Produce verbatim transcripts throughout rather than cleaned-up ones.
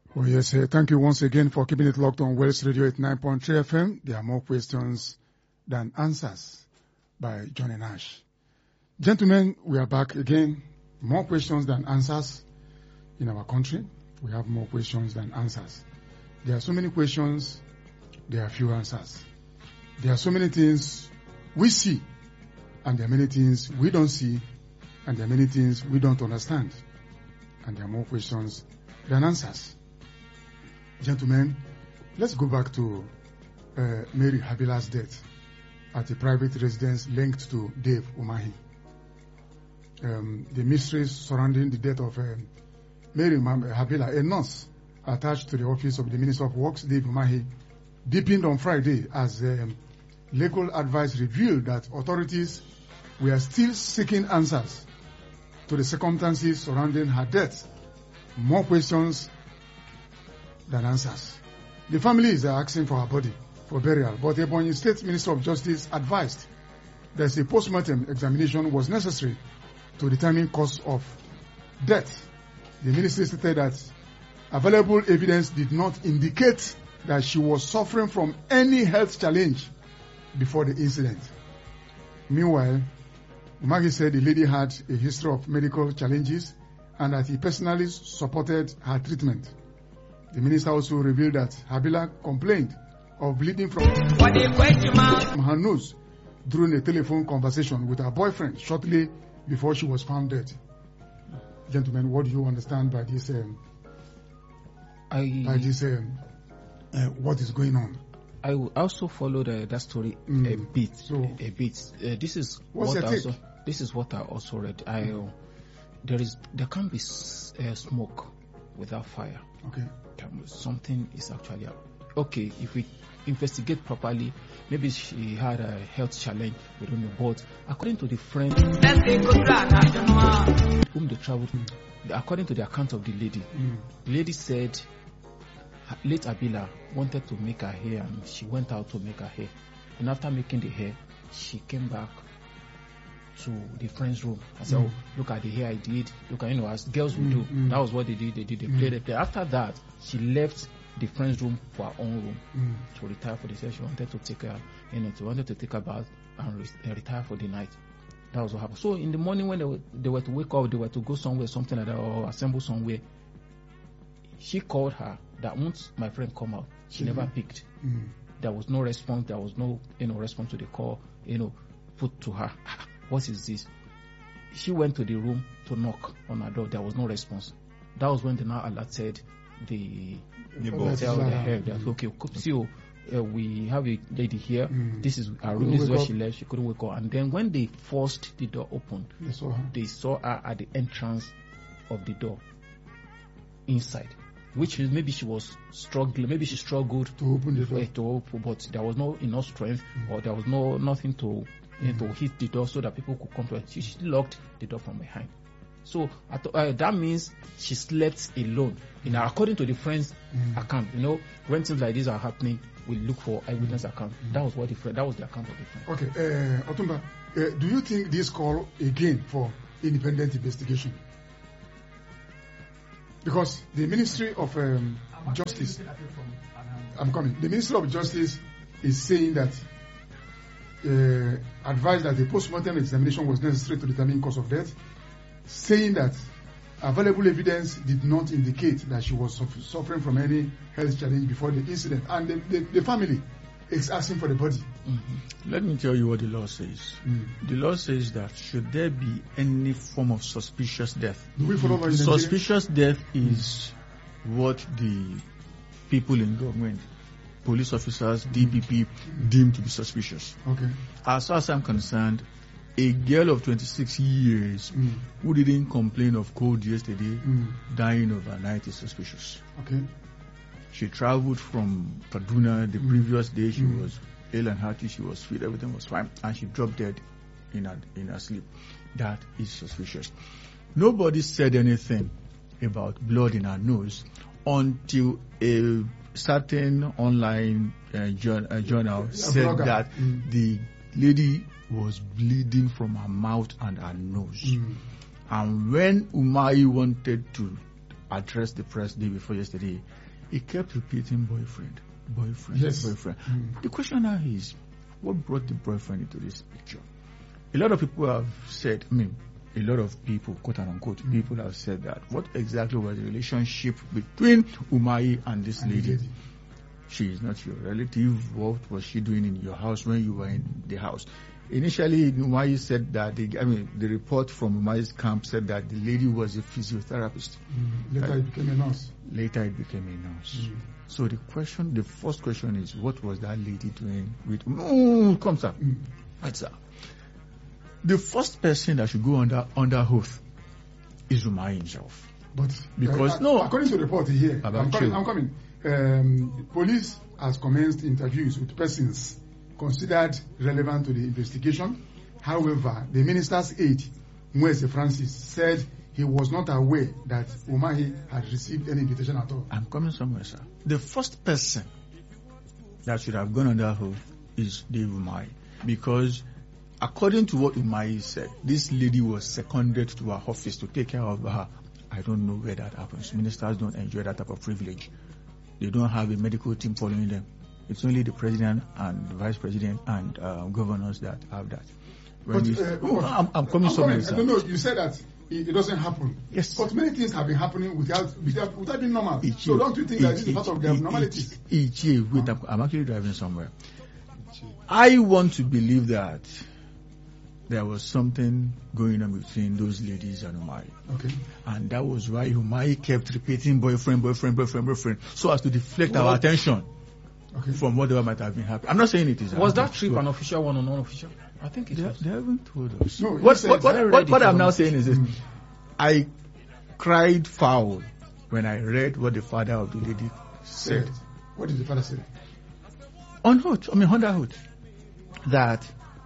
Oh, yes. Uh, thank you once again for keeping it locked on Wells Radio at nine point three F M. There are more questions than answers by Johnny Nash. Gentlemen, we are back again. More questions than answers in our country. We have more questions than answers. There are so many questions, there are few answers. There are so many things we see, and there are many things we don't see, and there are many things we don't understand. And there are more questions than answers. Gentlemen, let's go back to uh, Mary Habila's death at a private residence linked to Dave Umahi. Um, the mysteries surrounding the death of um, Mary Habila, a nurse attached to the office of the Minister of Works, Dave Umahi, deepened on Friday as um, legal advice revealed that authorities were still seeking answers to the circumstances surrounding her death. More questions than answers. The families are asking for her body for burial, but the Ebonyi State Minister of Justice advised that a post-mortem examination was necessary to determine cause of death. The ministry stated that available evidence did not indicate that she was suffering from any health challenge before the incident. Meanwhile, Umahi said the lady had a history of medical challenges and that he personally supported her treatment. The minister also revealed that Habila complained of bleeding from her nose during a telephone conversation with her boyfriend shortly before she was found dead. Gentlemen, what do you understand by this? Um, I, by this, um, uh, what is going on? I will also follow the, that story Mm. a bit. So, a bit. Uh, this is what's what your I take? also. This is what I also read. I uh, there is there can be s- uh, smoke without fire. Okay. Something is actually okay. If we investigate properly, maybe she had a health challenge. We don't know. But according to the friend whom they traveled, according to the account of the lady, Mm. the lady said her- late Abila wanted to make her hair, and she went out to make her hair. And after making the hair, she came back to the friend's room. I said, Mm. oh, look at the hair I did. Look at, you know, as girls will Mm, do. mm. That was what they did. They did. They Mm. played. They played. After that, she left the friend's room for her own room Mm. to retire for the day. She wanted to take her, you know, she wanted to take her bath and re- uh, retire for the night. That was what happened. So in the morning when they were, they were to wake up, they were to go somewhere, something like that, or assemble somewhere. She called her that once my friend come out, she Mhm. never picked. Mm. There was no response. There was no, you know, response to the call, you know, put to her. What is this? She went to the room to knock on her door. There was no response. That was when they now alerted the Neighbor. tell the head that Mm. okay, see, oh, uh, we have a lady here. Mm. This is her Couldn't room. This is wake where up. she left. She couldn't wake up. And then when they forced the door open, They saw her. they saw her at the entrance of the door inside, which is maybe she was struggling. Maybe she struggled To open the door. uh, to open, but there was no enough strength, Mm. or there was no nothing to you know, to hit the door so that people could come to her. She, she locked the door from behind. So I th- uh, that means she slept alone. You know, according to the friend's Mm. account, you know, when things like this are happening, we look for eyewitness account. Mm. That was what the friend. That was the account of the friend. Okay, uh, Otumba, uh, do you think this call again for independent investigation? Because the Ministry of um, Justice, I'm coming. The Ministry of Justice is saying that uh, advised that the post-mortem examination was necessary to determine cause of death, saying that available evidence did not indicate that she was suffer- suffering from any health challenge before the incident, and the, the, the family is asking for the body. Mm-hmm. Let me tell you what the law says. Mm. The law says that should there be any form of suspicious death, Do we follow by Nigeria? suspicious death is what the people in government, police officers, D P P, deem to be suspicious. Okay. As far as I'm concerned, a girl of twenty-six years Mm. who didn't complain of cold yesterday Mm. dying overnight is suspicious. Okay. She traveled from Kaduna the Mm. previous day. She Mm. was ill and hearty. She was fit. Everything was fine, and she dropped dead in her in her sleep. That is suspicious. Nobody said anything about blood in her nose until a certain online uh, jour- uh, journal A said blogger. that Mm. the lady was bleeding from her mouth and her nose. Mm. And when Umai wanted to addressed the press day before yesterday, he kept repeating boyfriend, boyfriend, Yes. boyfriend. Mm. The question now is, what brought the boyfriend into this picture? A lot of people have said, I mean, a lot of people, quote unquote, people have said that. What exactly was the relationship between Umahi and this And the lady? lady. She is not your relative. What was she doing in your house when you were in the house? Initially, Umahi said that, the, I mean, the report from Umahi's camp said that the lady was a physiotherapist. Mm. Later, it became a nurse. Later, it became a nurse. Mm. So the question, the first question is, what was that lady doing with? Oh, come sir, Mm. right sir. The first person that should go under under oath is Umahi himself. But Because- uh, no. according to the report here, About I'm coming. you. I'm coming. Um, police has commenced interviews with persons considered relevant to the investigation. However, the minister's aide, Mwese Francis, said he was not aware that Umahi had received any invitation at all. I'm coming somewhere, sir. The first person that should have gone under oath is Dave Umahi, because according to what Umahi said, this lady was seconded to her office to take care of her. I don't know where that happens. Ministers don't enjoy that type of privilege. They don't have a medical team following them. It's only the president and the vice president and uh, governors that have that. When But, you- uh, Oh, I'm, I'm coming I'm somewhere, coming. sir. I don't know. You said that it, it doesn't happen. Yes. But many things have been happening without without, without being normal. Each so year- don't you think that each- this is part of their each- normalities? Each, each year, wait, I'm, I'm actually driving somewhere. I want to believe that there was something going on between those ladies and Umahi. Okay. And that was why Umahi kept repeating boyfriend, boyfriend, boyfriend, boyfriend, so as to deflect our Well- attention Okay. from whatever might have been happening. I'm not saying it is. Was that happening, trip but an official one or non-official? I think it They, was. they haven't told us. No, you what, said- what, what, I read what, it what I'm on- now saying is this. Mm. I cried foul when I read what the father of the lady said. Said. What did the father say? On oath, I mean under oath, that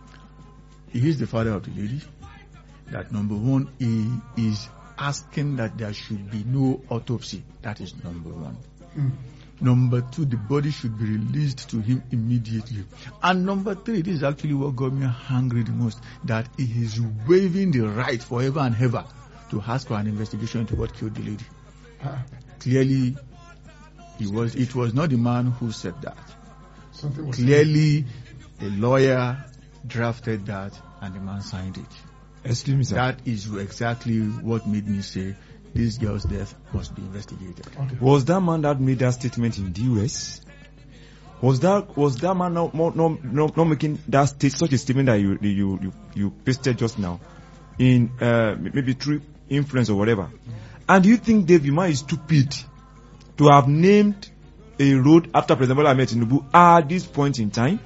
he is the father of the lady, that number one, he is asking that there should be no autopsy. That is number one. Mm. Number two, the body should be released to him immediately. And number three, this is actually what got me angry the most, that he is waiving the right forever and ever to ask for an investigation into what killed the lady. Ah, Clearly, he was. It was not the man who said that. something was Clearly, a lawyer drafted that and the man signed it. Excuse me, sir. That is exactly what made me say this girl's death must be investigated. Okay. Was that man that made that statement in the U S? Was that was that man not not not, not, not making that state such a statement that you you you you pasted just now in uh, maybe through influence or whatever? And do you think Dave Umahi is stupid to have named a road after President Bola Ahmed Tinubu at this point in time?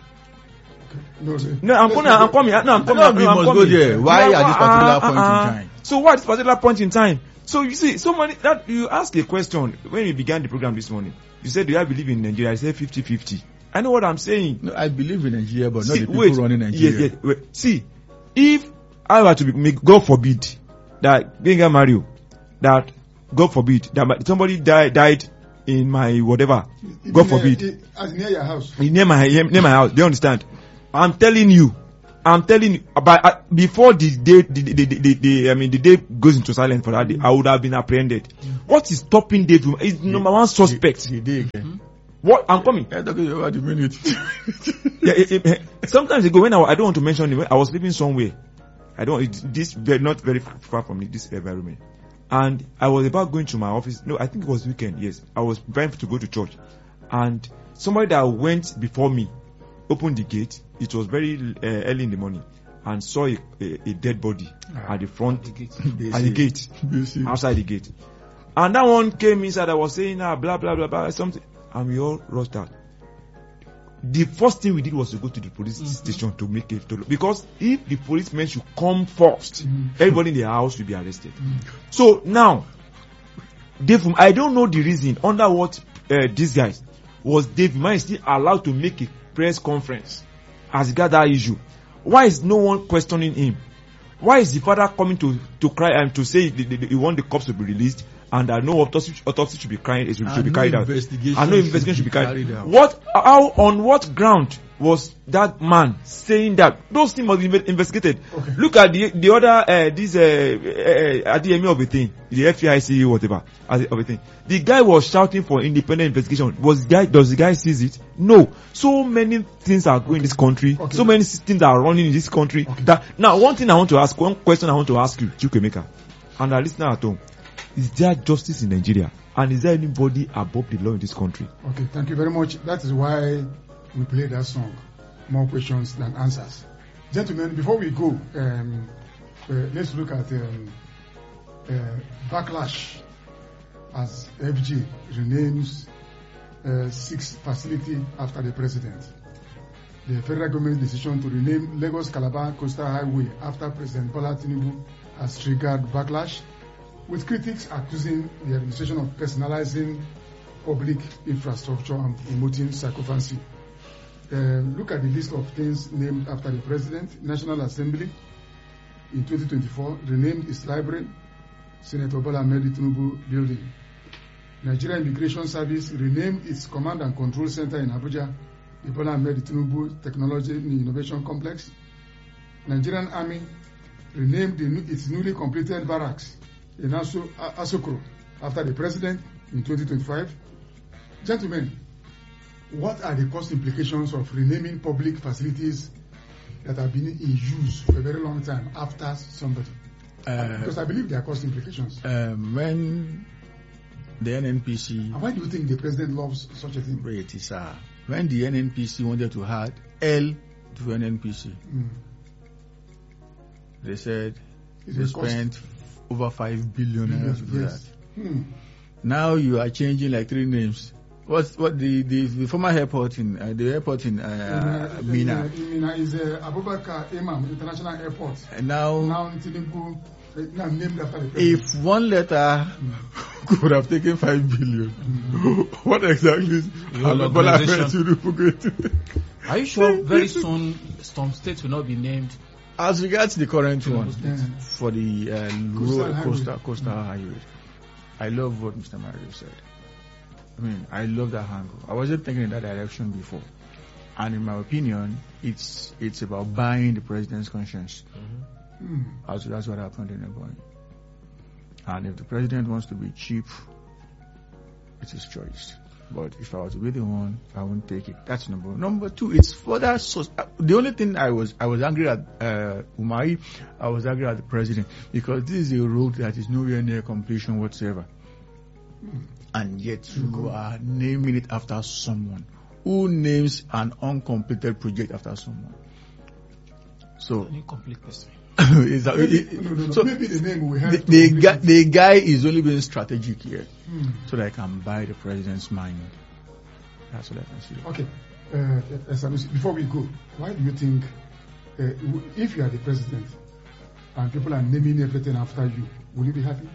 No, sir. No, I'm coming. I'm coming. No, I'm coming. No, we I'm must coming. go there. Why No, at this uh, particular point in uh, time? So why at this particular point in time? So you see, so many that you asked a question when we began the program this morning. You said, "Do I believe in Nigeria?" I said fifty fifty. I know what I'm saying. No, I believe in Nigeria, but See, not the people wait, running Nigeria. Yes, yes, wait. See, if I were to be, make, God forbid, that Benga Mario, that God forbid that my, somebody died died in my whatever, It- God it- forbid, it- As near your house. near my near my house. They understand. I'm telling you, I'm telling you. But uh, before the day, the, the, the, the, the, I mean, the day goes into silence for that day, I would have been apprehended. What is stopping Dave? Is number one suspect. The, the day again. What I'm coming. I'm talking about the minute. Yeah, it, it, sometimes ago when I, I don't want to mention it, I was living somewhere. I don't. It, this very not very far from this environment, and I was about going to my office. No, I think it was weekend. Yes, I was trying to go to church, and somebody that went before me opened the gate. It was very uh, early in the morning, and saw a, a, a dead body Ah. at the front, The gate. at the gate, Basic. outside the gate. And that one came inside. I was saying, ah, blah blah blah blah, something, and we all rushed out. The first thing we did was to go to the police Mhm. station to make it, to, because if the policemen should come first, Mhm. everybody in the house will be arrested. So now, Dave, I don't know the reason under what uh, these guys was Dave Umahi still allowed to make a press conference as regards that issue. Why is no one questioning him? Why is the father coming to to cry and to say he, he, he want the cops to be released, and that no autopsy, autopsy should be carried, should, should And be no carried out. investigation And no should investigation should be be carried, carried out. What, how, on what ground was that man saying that? Those things must be inve- investigated. Okay. Look at the the other, uh, this, uh, uh, at the end of the thing, the F B I C E, whatever, of the thing. The guy was shouting for independent investigation. Was the guy, does the guy sees it? No. So many things are going in this country. Okay. So many things are running in this country. Okay. That, now, one thing I want to ask, one question I want to ask you, Chukwemeka, and our listener at home, is there justice in Nigeria? And is there anybody above the law in this country? Okay, thank you very much. That is why we play that song. More questions than answers. Gentlemen, before we go, um, uh, let's look at um, uh, backlash as F G renames uh, six facility after the president. The federal government's decision to rename Lagos Calabar Coastal Highway after President Bola Tinubu has triggered backlash, with critics accusing the administration of personalizing public infrastructure and promoting psychophancy. Uh, look at the list of things named after the president. National Assembly in twenty twenty-four renamed its library Senator Bola Ahmed Tinubu Building. Nigeria Immigration Service renamed its Command and Control Center in Abuja the Bola Ahmed Tinubu Technology and Innovation Complex. Nigerian Army renamed the, its newly completed barracks in Aso, Asokoro after the president in twenty twenty-five. Gentlemen, what are the cost implications of renaming public facilities that have been in use for a very long time after somebody? Uh, because I believe there are cost implications. Um, when the N N P C, And why do you think the president loves such a thing? wait, it's, uh, when the N N P C wanted to add L to N N P C, Mm. they said It they will cost spent over five billion naira to do yes. that. Hmm. Now you are changing like three names. What's what the the, the former airport in uh, the airport in uh, Uh, Mina, uh, Mina is uh, Abubakar Imam International Airport. and now Now Tinubu, uh, now named after the president. if one letter could have taken five billion, what exactly is Your Bola Ahmed organization. Tinubu going to take? Are you sure very soon some states will not be named? As regards the current Tinubu one State? Yeah. for the uh, Coastal road, highway. coastal coastal highway, I love what Mister Mario said. I mean, I love that angle. I wasn't thinking in that direction before, and in my opinion, it's it's about buying the president's conscience. Hmm. Also, that's what happened in Ebonyi. And if the president wants to be cheap, it's his choice. But if I were to be the one, I wouldn't take it. That's number one. Number two, it's further. So, uh, the only thing I was I was angry at uh, Umari, I was angry at the president because this is a road that is nowhere near completion whatsoever, and yet you are naming it after someone. Who names an uncompleted project after someone? So, An incomplete person. is that, Maybe, it- no, no, no. so Maybe the name we have the, to the, complete guy, it. the guy is only being strategic here, Hmm. so that I can buy the president's mind. That's what I can see. Okay, uh, Sanusi, before we go, why do you think, uh, w- if you are the president and people are naming everything after you, will you be happy?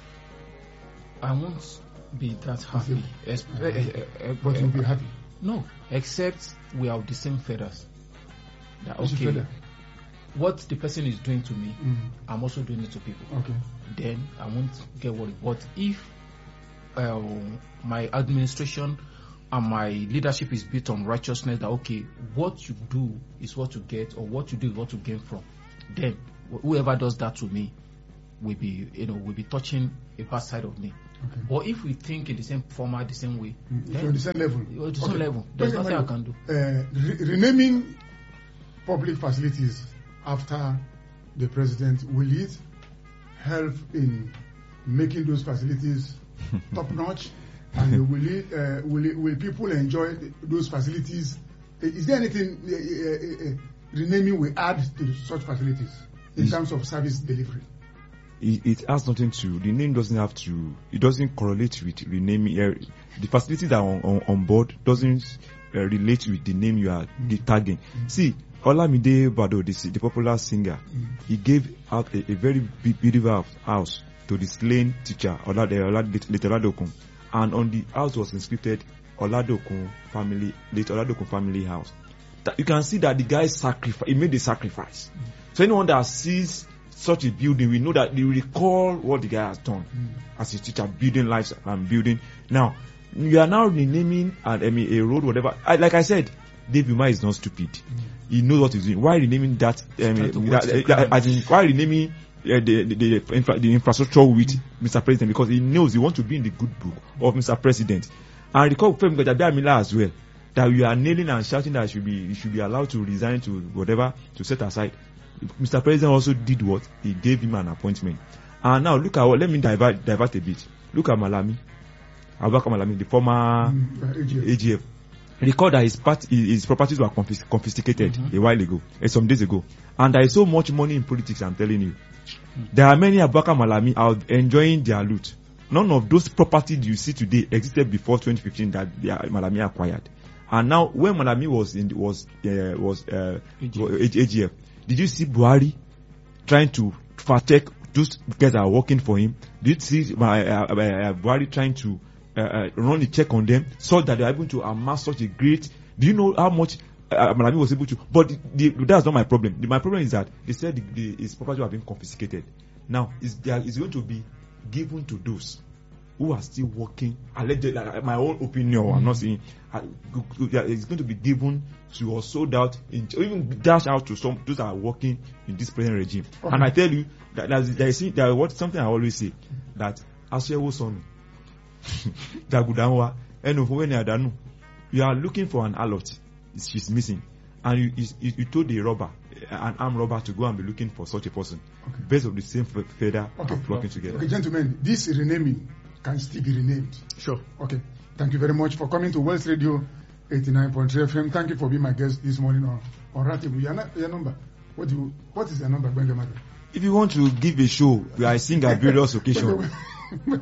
I won't be that happy. Espe- eh, eh, eh, But eh, you'll be happy. No, except we are of the same feathers. That, Which okay, feather? what the person is doing to me, Mm. I'm also doing it to people. Okay. Then I won't get worried. But if uh, my administration and my leadership is built on righteousness, that okay, what you do is what you get, or what you do is what you gain from, then wh- whoever does that to me will be, you know, will be touching a bad side of me. Okay. But if we think in the same format, the same way, Mm. If then you're on the same level. you're on the same level. There's Okay, nothing I Mario, can do. Uh, re- renaming public facilities after the president, will it help in making those facilities top notch? And will it, uh, will it, will people enjoy th- those facilities? Uh, Is there anything uh, uh, uh, renaming will add to such facilities in Is- terms of service delivery? It, it has nothing to, the name doesn't have to, it doesn't correlate with renaming. Uh, the facilities that are on, on, on board doesn't uh, relate with the name you are mm. tagging. Mm. See, Olamide Bado, the, the popular singer, mm. he gave out a, a very big, beautiful house to the slain teacher, Olade, Olade, Oladokun. And on the house was inscripted Oladokun family, late Oladokun family house. That you can see that the guy sacrificed, he made the sacrifice. Mm. So anyone that sees such a building, we know that they recall what the guy has done as a teacher, building lives and building. Now, you are now renaming and I mean, a road, whatever. I, like I said, Dave Umahi is not stupid. He knows what he's doing. Why renaming that? I mean, that, that as in, why renaming uh, the the, the, infra, the infrastructure with Mister President? Because he knows he wants to be in the good book of Mister President. And recall Femi Gbajabiamila as well, that you are nailing and shouting that he should be he should be allowed to resign to whatever, to set aside. Mister President also did what? He gave him an appointment. And now look at what, let me divert, divert a bit. Look at Malami. Abubakar Malami, the former mm, A G F. Recall that his, part, his properties were confis- confiscated mm-hmm. a while ago, uh, some days ago. And there is so much money in politics, I'm telling you. Mm-hmm. There are many Abubakar Malami out enjoying their loot. None of those properties you see today existed before twenty fifteen that Malami acquired. And now, when Malami was in was uh, was uh, A G F, did you see Buhari trying to protect those guys that are working for him? Did you see uh, uh, uh, Buhari trying to uh, uh, run a check on them so that they are able to amass such a great? Do you know how much uh, Malami was able to? But the, the, that's not my problem. The, my problem is that they said the, the, his property have been confiscated. Now, it's, it's going to be given to those who are still working. Allegedly, like my own opinion, mm-hmm. I'm not saying uh, it's going to be given to or sold out, in, or even dash out to some those that are working in this present regime. Okay. And I tell you that there is there what something I always say, that Ashewo Sonu, Dagudanwa, Enofuweni Adanu, you are looking for an alert, she's missing, and you, you, you told the robber, an armed robber, to go and be looking for such a person, okay. based on the same feather okay. and flocking together. Okay, gentlemen, this renaming can still be renamed. Sure. Okay. Thank you very much for coming to Wells Radio eighty-nine point three F M. Thank you for being my guest this morning on on Ratibu. Your, your number. What do you, what is your number, Benjamin? If you want to give a show where I sing at various occasions. Don't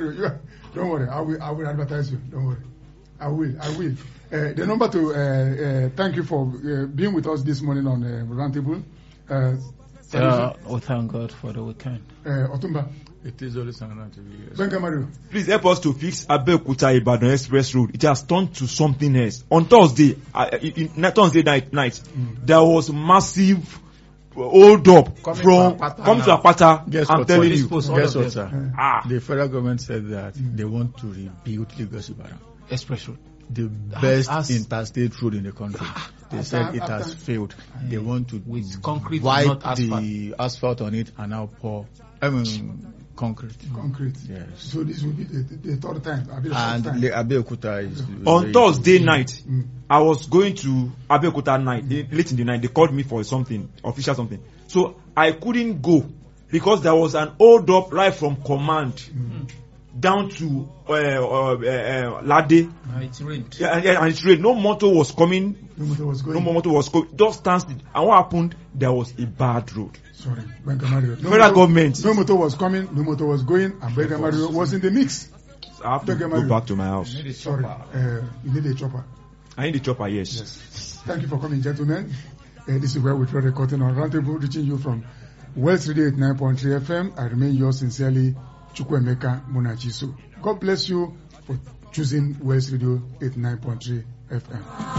worry, I will I will advertise you. Don't worry. I will. I will. Uh, the number to uh, uh, thank you for uh, being with us this morning on uh, Roundtable. Uh, uh, oh, thank God for the weekend. Uh, Otumba. It is always an honor to be here. Benga Mario. Please help us to fix Abeokuta Ibadan Express Road. It has turned to something else. On Thursday, uh, in, in Thursday night, night mm. there was massive hold up coming from to come to Apata. Guess I'm what, telling sir? you. Guess what, sir? Yeah. Ah. The federal government said that mm. they want to rebuild Lagos Ibadan Express Road, the best as, as interstate road in the country. They said after, it has after, failed. Mm. They want to with concrete, wipe not asphalt. the asphalt on it and now pour. I mean, concrete. Concrete. Yes. So this will be the, the, the third time. And Abeokuta is yeah. on Thursday night. Mm. I was going to Abeokuta night, mm. late in the night. They called me for something, official something. So I couldn't go because there was an hold up right from command mm. down to uh, uh, uh, Lade. Uh, it rained. Yeah, yeah, and it rained. No motor was coming. No motor was going. No more motor was coming. Just standstill. And what happened? There was a bad road. Sorry, Benga Mario. No Federal government. No motor was coming. No motor was going, and Benga Mario was in the mix. So I have to Benga go Mario. back to my house. Sorry, uh, you need a chopper. I need a chopper. Yes. Yes. Thank you for coming, gentlemen. Uh, this is where we try recording on Roundtable, reaching you from Wells Radio eighty-nine point three F M. I remain yours sincerely, Chukwemeka Munachiso. God bless you for choosing Wells Radio eighty-nine point three F M.